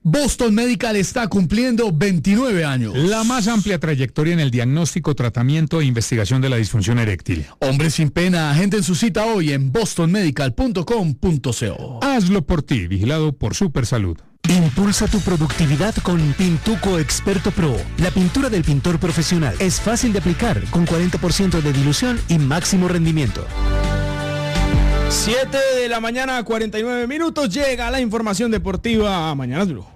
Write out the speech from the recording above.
Boston Medical está cumpliendo 29 años. La más amplia trayectoria en el diagnóstico, tratamiento e investigación de la disfunción eréctil. Hombre sin pena, agenden su cita hoy en bostonmedical.com.co. Hazlo por ti, vigilado por Supersalud. Impulsa tu productividad con Pintuco Experto Pro. La pintura del pintor profesional es fácil de aplicar, con 40% de dilución y máximo rendimiento. 7 de la mañana, 49 minutos. Llega la información deportiva a Mañanas Blue.